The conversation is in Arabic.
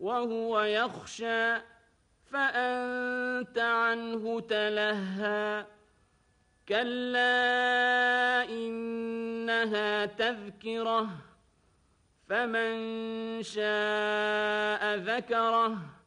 وهو يخشى فأنت عنه تلهى كلا إنها تذكرة فمن شاء ذكره